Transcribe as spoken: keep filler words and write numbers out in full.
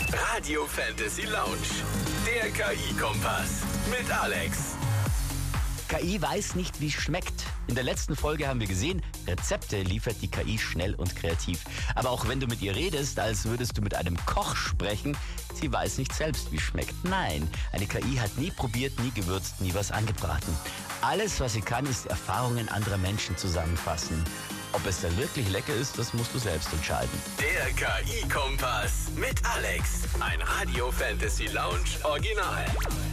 Radio Fantasy Lounge. Der K I-Kompass mit Alex. K I weiß nicht, wie es schmeckt. In der letzten Folge haben wir gesehen, Rezepte liefert die K I schnell und kreativ. Aber auch wenn du mit ihr redest, als würdest du mit einem Koch sprechen, sie weiß nicht selbst, wie es schmeckt. Nein, eine K I hat nie probiert, nie gewürzt, nie was angebraten. Alles, was sie kann, ist Erfahrungen anderer Menschen zusammenfassen. Ob es dann wirklich lecker ist, das musst du selbst entscheiden. Der K I-Kompass mit Alex. Ein Radio Fantasy Lounge Original.